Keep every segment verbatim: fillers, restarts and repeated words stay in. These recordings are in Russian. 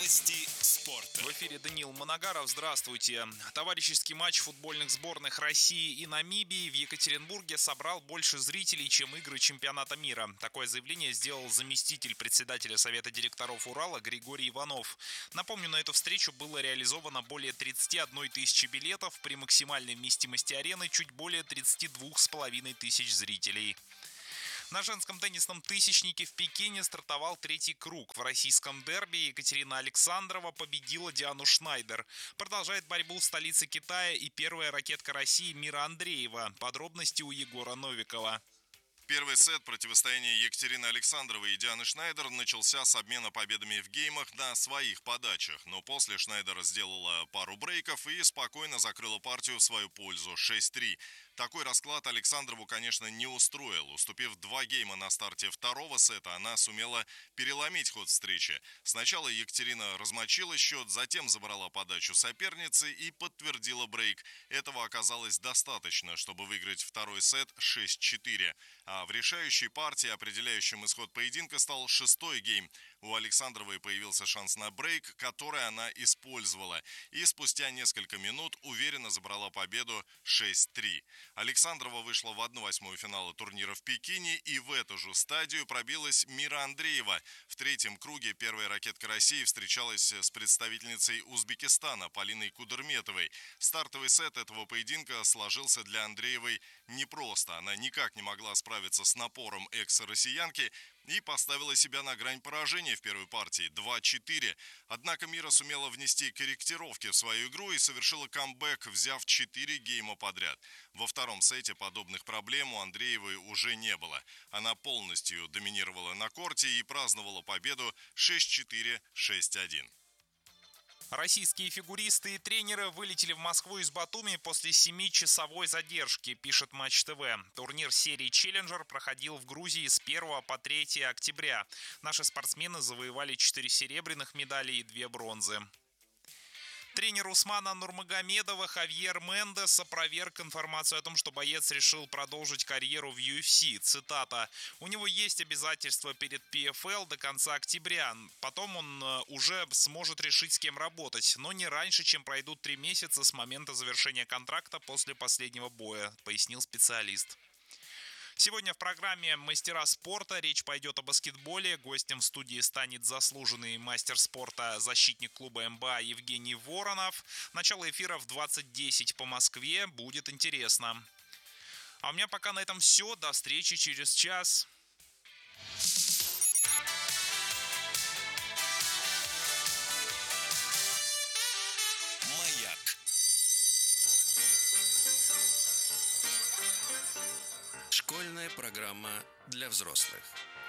Новости спорта. В эфире Даниил Моногаров. Здравствуйте. Товарищеский матч футбольных сборных России и Намибии в Екатеринбурге собрал больше зрителей, чем игры чемпионата мира. Такое заявление сделал заместитель председателя Совета директоров Урала Григорий Иванов. Напомню, на эту встречу было реализовано более тридцати одной тысячи билетов, при максимальной вместимости арены чуть более тридцати двух с половиной тысяч зрителей. На женском теннисном тысячнике в Пекине стартовал третий круг. В российском дерби Екатерина Александрова победила Диану Шнайдер. Продолжает борьбу в столице Китая и первая ракетка России Мира Андреева. Подробности у Егора Новикова. Первый сет противостояния Екатерины Александровой и Дианы Шнайдер начался с обмена победами в геймах на своих подачах, но после Шнайдер сделала пару брейков и спокойно закрыла партию в свою пользу шесть три. Такой расклад Александрову, конечно, не устроил. Уступив два гейма на старте второго сета, она сумела переломить ход встречи. Сначала Екатерина размочила счет, затем забрала подачу соперницы и подтвердила брейк. Этого оказалось достаточно, чтобы выиграть второй сет шесть четыре. А в решающей партии, определяющим исход поединка, стал шестой гейм. У Александровой появился шанс на брейк, который она использовала. И спустя несколько минут уверенно забрала победу шесть три. Александрова вышла в одну восьмую финала турнира в Пекине, и в эту же стадию пробилась Мира Андреева. В третьем круге первая ракетка России встречалась с представительницей Узбекистана Полиной Кудерметовой. Стартовый сет этого поединка сложился для Андреевой непросто. Она никак не могла справиться с напором экс-россиянки и поставила себя на грань поражения в первой партии два четыре. Однако Мира сумела внести корректировки в свою игру и совершила камбэк, взяв четыре гейма подряд. Во втором сете подобных проблем у Андреевой уже не было. Она полностью доминировала на корте и праздновала победу шесть четыре шесть один. Российские фигуристы и тренеры вылетели в Москву из Батуми после семичасовой задержки, пишет Матч ТВ. Турнир серии «Челленджер» проходил в Грузии с первого по третье октября. Наши спортсмены завоевали четыре серебряных медали и две бронзы. Тренер Усмана Нурмагомедова Хавьер Мендес опроверг информацию о том, что боец решил продолжить карьеру в ю эф си. Цитата: «У него есть обязательства перед пи эф эл до конца октября. Потом он уже сможет решить, с кем работать, но не раньше, чем пройдут три месяца с момента завершения контракта после последнего боя», пояснил специалист. Сегодня в программе «Мастера спорта» речь пойдет о баскетболе. Гостем в студии станет заслуженный мастер спорта, защитник клуба эм бэ а Евгений Воронов. Начало эфира в двадцать десять по Москве. Будет интересно. А у меня пока на этом все. До встречи через час. Школьная программа для взрослых.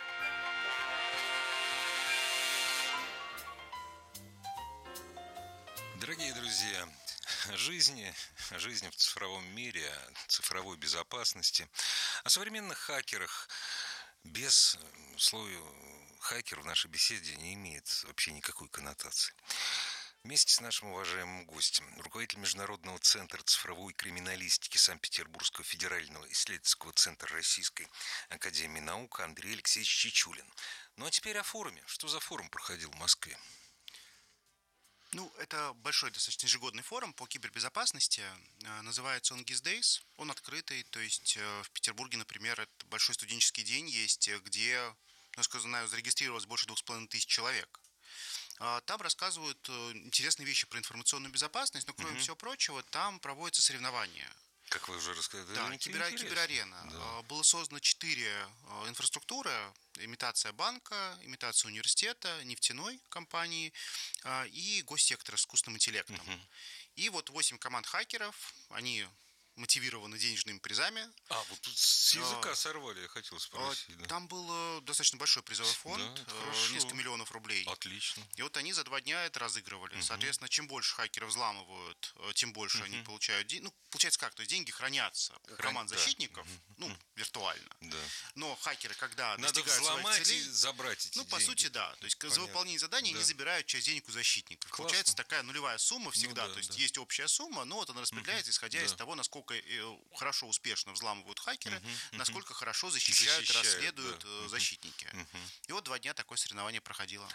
Дорогие друзья, жизни, жизнь в цифровом мире, цифровой безопасности, о современных хакерах без слова «хакер» в нашей беседе не имеет вообще никакой коннотации. Вместе с нашим уважаемым гостем, руководитель Международного центра цифровой криминалистики Санкт-Петербургского федерального исследовательского центра Российской академии наук Андрей Алексеевич Чечулин. Ну а теперь о форуме. Что за форум проходил в Москве? Ну, это большой достаточно ежегодный форум по кибербезопасности. Называется он гис Days. Он открытый, то есть в Петербурге, например, это большой студенческий день есть, где, насколько знаю, зарегистрировалось больше двух с половиной тысяч человек. Там рассказывают интересные вещи про информационную безопасность, но, кроме угу. всего прочего, там проводятся соревнования. Как вы уже рассказали, да, кибер, киберарена. Да. Было создано четыре инфраструктуры: имитация банка, имитация университета, нефтяной компании и госсектора с искусственным интеллектом. Угу. И вот восемь команд хакеров, они мотивированы денежными призами. А, вот тут с языка а, сорвали, я хотел спросить. А, да. Там был достаточно большой призовой фонд, да, несколько миллионов рублей. Отлично. И вот они за два дня это разыгрывали. Угу. Соответственно, чем больше хакеров взламывают, тем больше угу. они получают деньги. Ну, получается как? То есть деньги хранятся у Хран... команд защитников, да. ну, угу. виртуально. Да. Но хакеры, когда Надо достигают взломать своих целей, и забрать эти ну, деньги. по сути, да. То есть Понятно. За выполнение задания да. они забирают часть денег у защитников. Классно. Получается такая нулевая сумма всегда. Ну, да, то есть да. есть общая сумма, но вот она распределяется, угу. исходя да. из того, насколько хорошо, успешно взламывают хакеры, uh-huh, uh-huh. насколько хорошо защищают, защищают расследуют да. защитники. Uh-huh. И вот два дня такое соревнование проходило. А расследование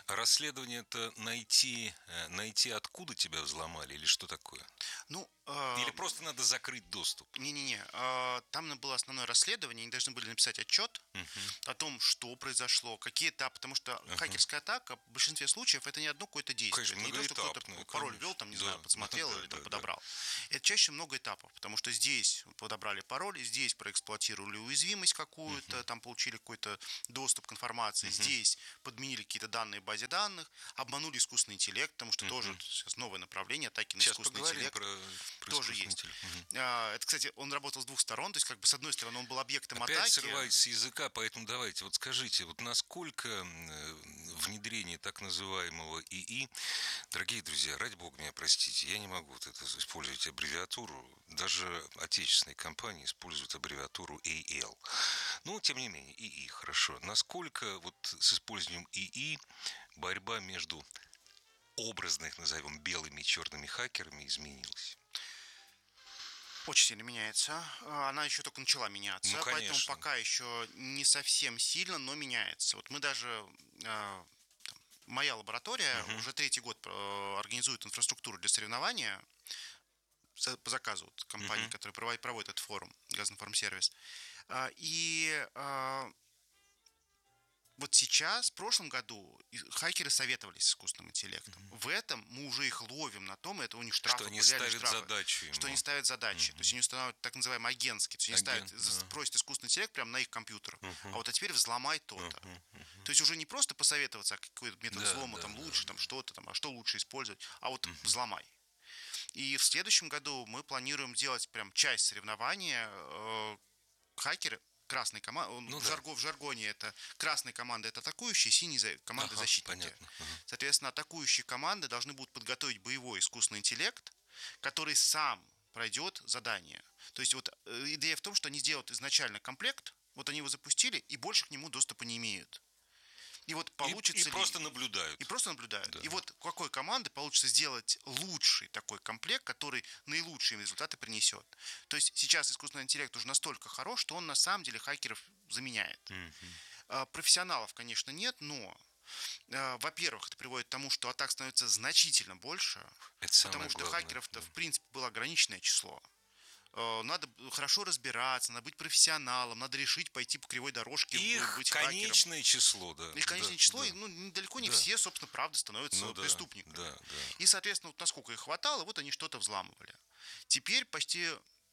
расследование это найти, найти, откуда тебя взломали, или что такое? Ну, э... Или просто надо закрыть доступ? Не-не-не, э, там было основное расследование, они должны были написать отчет uh-huh. о том, что произошло, какие этапы, потому что uh-huh. хакерская атака в большинстве случаев это не одно какое-то действие. Конечно, это не то, что кто-то конечно. пароль ввел, там, не да, знаю, подсмотрел да, или да, там, да, подобрал. Да. Это чаще много этапов, потому что здесь подобрали пароль, здесь проэксплуатировали уязвимость какую-то, uh-huh. там получили какой-то доступ к информации, uh-huh. здесь подменили какие-то данные в базе данных, обманули искусственный интеллект, потому что uh-huh. тоже сейчас новое направление атаки на сейчас искусственный интеллект. Про, про тоже есть. Uh-huh. Это, кстати, он работал с двух сторон, то есть, как бы, с одной стороны, он был объектом Опять атаки. срываюсь с языка, поэтому давайте, вот скажите, вот насколько внедрение так называемого ИИ, дорогие друзья, ради бога меня простите, я не могу вот это использовать аббревиатуру, даже отечественные компании используют аббревиатуру эй эл. Но, тем не менее, ИИ, хорошо. Насколько вот с использованием ИИ борьба между образных, назовем, белыми и черными хакерами изменилась? Очень сильно меняется. Она еще только начала меняться, ну, поэтому пока еще не совсем сильно, но меняется. Вот мы даже, там, моя лаборатория uh-huh. уже третий год организует инфраструктуру для соревнования по заказу вот, компании, uh-huh. которая проводит, проводит этот форум Газинформсервис. И вот сейчас, в прошлом году, хакеры советовались с искусственным интеллектом. Mm-hmm. В этом мы уже их ловим на том, это у них штрафы. Что они ставят штрафы, задачу ему. Что они ставят задачи. Mm-hmm. То есть они устанавливают так называемые агентские. То есть они Агент, ставят, да. просят искусственный интеллект прямо на их компьютер. Mm-hmm. А вот а теперь взломай то-то. Mm-hmm. Mm-hmm. То есть уже не просто посоветоваться, а какой метод да, взлома да, там да, лучше, да. там что-то там, а что лучше использовать, а вот mm-hmm. взломай. И в следующем году мы планируем делать прям часть соревнования. Э, хакеры красной команды, ну, в, да. жарго, в жаргоне это красные команды это атакующие, синие команды ага, защитники. Понятно. Соответственно, атакующие команды должны будут подготовить боевой искусственный интеллект, который сам пройдет задание. То есть вот идея в том, что они сделают изначально комплект, вот они его запустили, и больше к нему доступа не имеют. И вот получится и, и ли... просто наблюдают. И просто наблюдают. Да. И вот у какой команды получится сделать лучший такой комплект, который наилучшие результаты принесет. То есть сейчас искусственный интеллект уже настолько хорош, что он на самом деле хакеров заменяет. Mm-hmm. Профессионалов, конечно, нет, но, во-первых, это приводит к тому, что атак становится значительно больше, это потому что главное. хакеров-то, в принципе, было ограниченное число. Надо хорошо разбираться, надо быть профессионалом, надо решить пойти по кривой дорожке, их быть конечное хакером. число, да. Их конечное да, число, да. и, ну, далеко не да. все, собственно, правда становятся ну, преступниками. Да, да. И, соответственно, вот насколько их хватало, вот они что-то взламывали. Теперь почти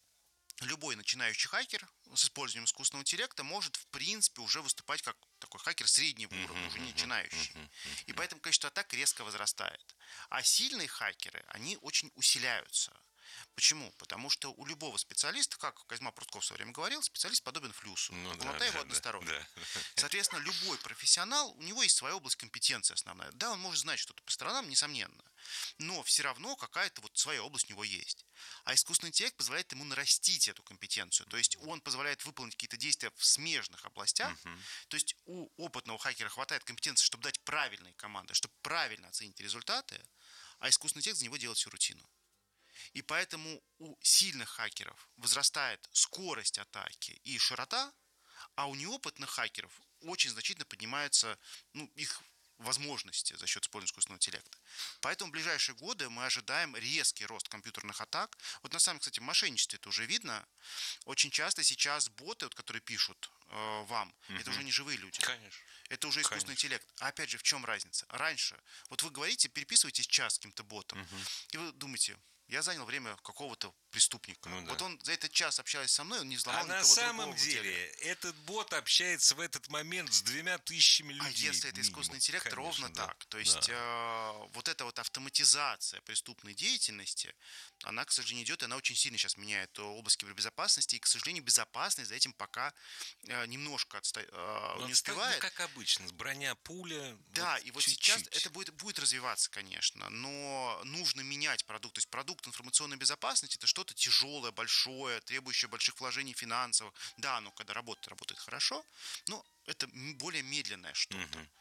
любой начинающий хакер с использованием искусственного интеллекта может, в принципе, уже выступать как такой хакер среднего uh-huh, уровня, уже не начинающий. Uh-huh, uh-huh. И поэтому количество атак резко возрастает. А сильные хакеры, они очень усиляются. Почему? Потому что у любого специалиста, как Козьма Прутков в свое время говорил, специалист подобен флюсу. Ну, полнота да, его да, односторонняя. Да. Соответственно, любой профессионал, у него есть своя область компетенции основная. Да, он может знать что-то по сторонам, несомненно. Но все равно какая-то вот своя область у него есть. А искусственный интеллект позволяет ему нарастить эту компетенцию. То есть он позволяет выполнить какие-то действия в смежных областях. Uh-huh. То есть у опытного хакера хватает компетенции, чтобы дать правильные команды, чтобы правильно оценить результаты, а искусственный интеллект за него делает всю рутину. И поэтому у сильных хакеров возрастает скорость атаки и широта, а у неопытных хакеров очень значительно поднимаются ну, их возможности за счет использования искусственного интеллекта. Поэтому в ближайшие годы мы ожидаем резкий рост компьютерных атак. Вот на самом, кстати, в мошенничестве это уже видно. Очень часто сейчас боты, вот, которые пишут э, вам, угу. это уже не живые люди. Конечно. Это уже искусственный Конечно. интеллект. А опять же, в чем разница? Раньше, вот вы говорите, переписываетесь час с каким-то ботом, угу. и вы думаете... Я занял время какого-то преступника. Ну, да. Вот он за этот час общаясь со мной, он не взломал а никого на самом деле деле. Этот бот общается в этот момент с двумя тысячами людей. А если это искусственный интеллект, Конечно, ровно да. так. То есть да. э, вот эта вот автоматизация преступной деятельности, она, к сожалению, идет, и она очень сильно сейчас меняет область кибербезопасности, и, к сожалению, безопасность за этим пока э, немножко отста... э, не успевает. Ну, как обычно, броня, пуля. Да, вот и вот чуть-чуть. сейчас это будет, будет развиваться, конечно, но нужно менять продукт. То есть продукт информационной безопасности это что-то тяжелое, большое, требующее больших вложений финансовых. Да, оно когда работает, работает хорошо, но это более медленное что-то. Uh-huh.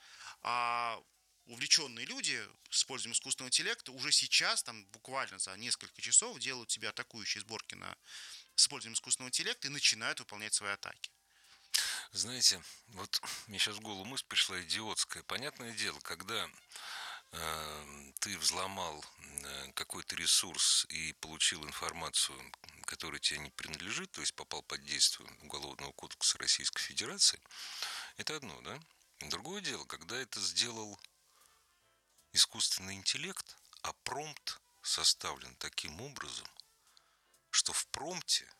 А увлеченные люди с использованием искусственного интеллекта уже сейчас, там, буквально за несколько часов делают себе атакующие сборки на с использованием искусственного интеллекта и начинают выполнять свои атаки. Знаете, вот мне сейчас в голову мысль пришла идиотская. Понятное дело, когда ты взломал какой-то ресурс и получил информацию, которая тебе не принадлежит, то есть попал под действие Уголовного кодекса Российской Федерации, это одно, да? Другое дело, когда это сделал искусственный интеллект, а промпт составлен таким образом, что в промпте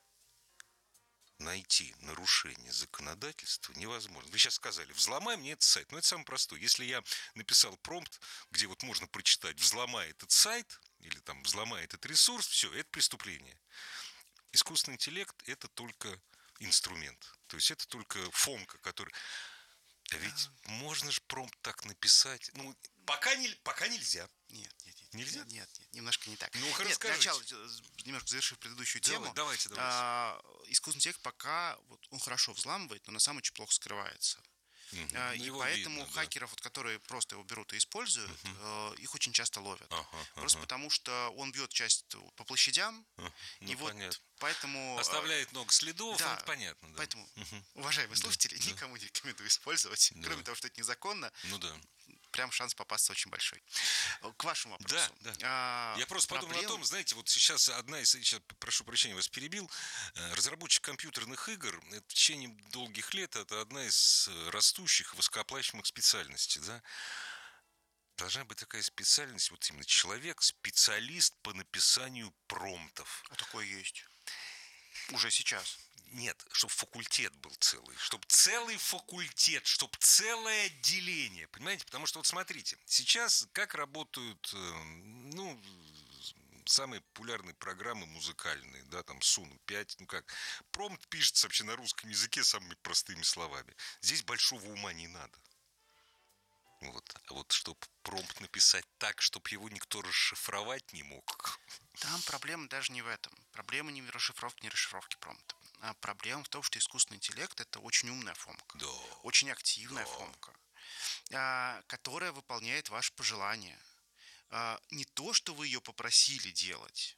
найти нарушение законодательства невозможно. Вы сейчас сказали, взломай мне этот сайт. Ну, это самое простое. Если я написал промпт, где вот можно прочитать «взломай этот сайт» или там «взломай этот ресурс», все, это преступление. Искусственный интеллект – это только инструмент. То есть это только фомка, который... А ведь можно же промпт так написать. Ну, пока, не, пока нельзя. Нет, нет, нет. Нельзя? Нет, нет, нет, немножко не так. Ну, нет, расскажите. для начала, немножко завершив предыдущую Давай, тему. Давайте, давайте. А, искусственный интеллект пока вот, он хорошо взламывает, но на самом деле очень плохо скрывается. Угу. А, ну, и поэтому видно, хакеров, вот, которые просто его берут и используют, uh-huh. э, их очень часто ловят. Ага, просто uh-huh. потому что он бьет часть по площадям, uh-huh. ну, и вот понятно. поэтому... Оставляет много следов, да, это понятно. Да. Поэтому, uh-huh. уважаемые да, слушатели, да. никому не рекомендую использовать. Да. Кроме того, что это незаконно. Ну да. Прям шанс попасться очень большой. К вашему вопросу. Да, да. А, Я просто проблем... подумал о том, знаете, вот сейчас одна из, сейчас, прошу прощения, вас перебил, разработчик компьютерных игр, это в течение долгих лет, это одна из растущих высокооплачиваемых специальностей, да. Должна быть такая специальность, вот именно человек, специалист по написанию промптов. А такое есть. Уже сейчас. Нет, чтобы факультет был целый, чтобы целый факультет, чтобы целое отделение, понимаете? Потому что вот смотрите, сейчас как работают, ну, самые популярные программы музыкальные, да, там Сун пять, ну как, промпт пишется вообще на русском языке самыми простыми словами. Здесь большого ума не надо. Вот. А вот чтобы промпт написать так, чтобы его никто расшифровать не мог. Там проблема даже не в этом. Проблема не в расшифровке, не расшифровке промпта. А проблема в том, что искусственный интеллект – это очень умная фомка, да. очень активная да. фомка, а, которая выполняет ваши пожелания. А, не то, что вы ее попросили делать,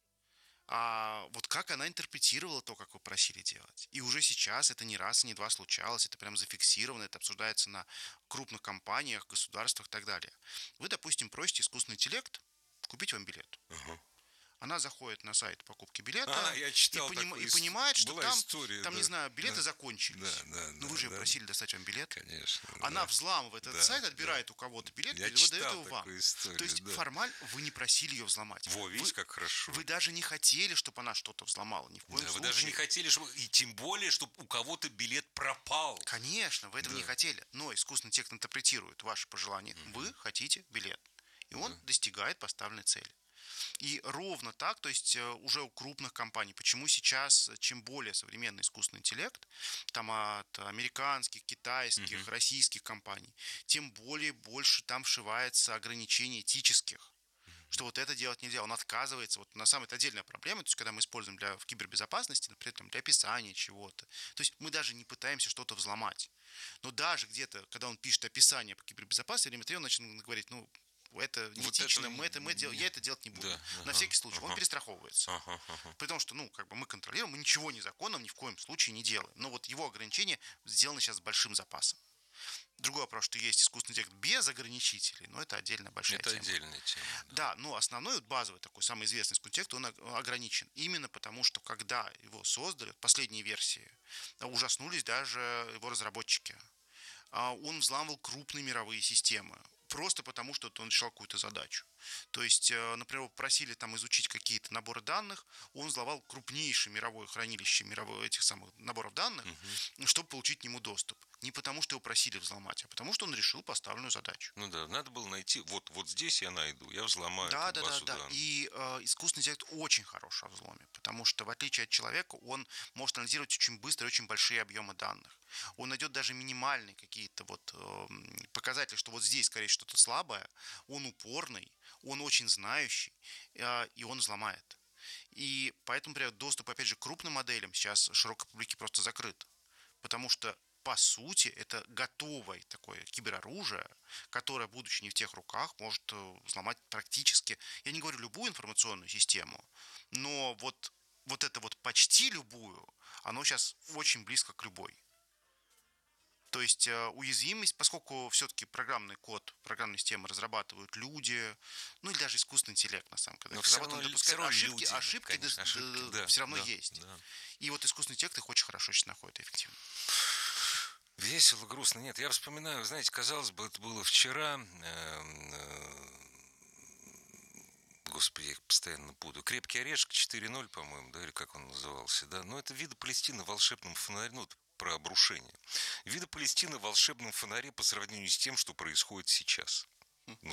а вот как она интерпретировала то, как вы просили делать. И уже сейчас это не раз и не два случалось, это прям зафиксировано, это обсуждается на крупных компаниях, государствах и так далее. Вы, допустим, просите искусственный интеллект купить вам билет. Угу. Она заходит на сайт покупки билета а, я читал и, поним... и ис... понимает, что там, история, там да, не знаю, билеты да, закончились. Да, да, Но вы же да, просили достать вам билет. Конечно. Она да. взламывает этот да, сайт, отбирает да. у кого-то билет я и выдает его вам. Историю, То есть да. формально вы не просили ее взломать. Во, видите, вы, как хорошо. Вы даже не хотели, чтобы она что-то взломала. Ни в коем да, случае. Вы даже не хотели, чтобы, и тем более, чтобы у кого-то билет пропал. Конечно, вы этого да. не хотели. Но искусственный интеллект интерпретирует ваши пожелания. Mm-hmm. Вы хотите билет. И он да. достигает поставленной цели. И ровно так, то есть уже у крупных компаний, почему сейчас, чем более современный искусственный интеллект, там от американских, китайских, uh-huh. российских компаний, тем более больше там вшивается ограничений этических, uh-huh. что вот это делать нельзя, он отказывается, вот на самом деле это отдельная проблема, то есть когда мы используем для, в кибербезопасности, например, там, для описания чего-то, то есть мы даже не пытаемся что-то взломать, но даже где-то, когда он пишет описание по кибербезопасности, время от времени он начинает говорить, ну, это неэтично, вот мы это, мы дел... я это делать не буду. Да, ага, на всякий случай. Ага. Он перестраховывается. Ага, ага. При том, что, ну, как бы мы контролируем, мы ничего незаконного ни в коем случае не делаем. Но вот его ограничения сделаны сейчас с большим запасом. Другой вопрос, что есть искусственный интеллект без ограничителей, но это отдельная большая это тема. Это отдельная тема. Да. да, но основной, вот базовый такой, самый известный искусственный интеллект, он ограничен. Именно потому, что когда его создали, последние версии, ужаснулись даже его разработчики. Он взламывал крупные мировые системы. Просто потому, что он решал какую-то задачу. То есть, например, просили там изучить какие-то наборы данных, он взломал крупнейшее мировое хранилище мировое этих самых наборов данных, угу. чтобы получить к нему доступ. Не потому, что его просили взломать, а потому, что он решил поставленную задачу. Ну да, надо было найти, вот, вот здесь я найду, я взломаю да, эту да, базу да, данных. Да, и э, искусственный интеллект очень хорош во взломе, потому что, в отличие от человека, он может анализировать очень быстро очень большие объемы данных. Он найдет даже минимальные какие-то вот э, показатели, что вот здесь, скорее, что-то слабое, он упорный, он очень знающий, э, и он взломает. И поэтому, например, доступ, опять же, к крупным моделям сейчас широкой публике просто закрыт, потому что по сути, это готовое такое кибероружие, которое, будучи не в тех руках, может взломать практически, я не говорю любую информационную систему, но вот, вот это вот почти любую, оно сейчас очень близко к любой. То есть э, уязвимость, поскольку все-таки программный код, программные системы разрабатывают люди, ну или даже искусственный интеллект, на самом деле. Но все Разработан равно, допускает все равно ошибки, люди, ошибки, конечно, да, ошибки, да, все равно да, есть. да. И вот искусственный интеллект их очень хорошо сейчас находит эффективно. Весело, грустно. Нет, я вспоминаю, знаете, казалось бы, это было вчера. Господи, я их постоянно путаю. «Крепкий орешек» четыре ноль, по-моему, да, или как он назывался, да. Но это «Вида Палестины» в волшебном фонаре, ну, про обрушение. «Вида Палестины» в волшебном фонаре по сравнению с тем, что происходит сейчас. Ну,